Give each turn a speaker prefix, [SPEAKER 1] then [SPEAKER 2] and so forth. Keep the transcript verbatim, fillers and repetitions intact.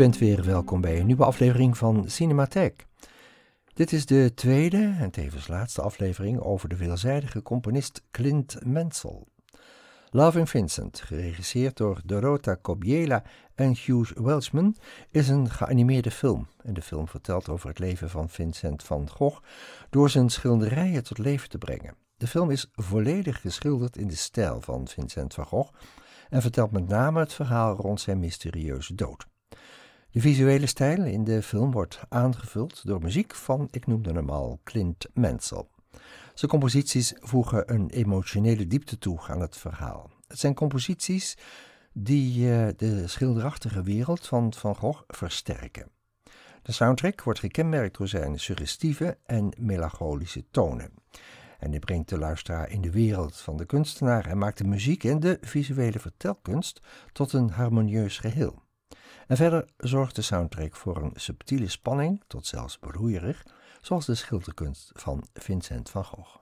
[SPEAKER 1] bent weer welkom bij een nieuwe aflevering van Cinematheek. Dit is de tweede en tevens laatste aflevering over de veelzijdige componist Clint Mansell. Loving Vincent, geregisseerd door Dorota Kobiela en Hugh Welshman, is een geanimeerde film. En de film vertelt over het leven van Vincent van Gogh door zijn schilderijen tot leven te brengen. De film is volledig geschilderd in de stijl van Vincent van Gogh en vertelt met name het verhaal rond zijn mysterieuze dood. De visuele stijl in de film wordt aangevuld door muziek van, ik noemde hem al, Clint Mansell. Zijn composities voegen een emotionele diepte toe aan het verhaal. Het zijn composities die uh, de schilderachtige wereld van Van Gogh versterken. De soundtrack wordt gekenmerkt door zijn suggestieve en melancholische tonen. En die brengt de luisteraar in de wereld van de kunstenaar en maakt de muziek en de visuele vertelkunst tot een harmonieus geheel. En verder zorgt de soundtrack voor een subtiele spanning, tot zelfs broeierig, zoals de schilderkunst van Vincent van Gogh.